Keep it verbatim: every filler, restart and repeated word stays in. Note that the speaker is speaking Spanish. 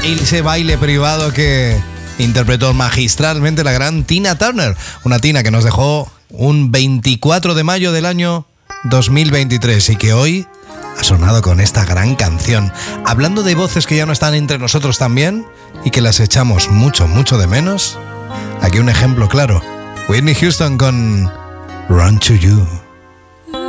ese baile privado que interpretó magistralmente la gran Tina Turner. Una Tina que nos dejó un veinticuatro de mayo del año dos mil veintitrés y que hoy ha sonado con esta gran canción. Hablando de voces que ya no están entre nosotros también y que las echamos mucho, mucho de menos, aquí un ejemplo claro. Whitney Houston con Run to You.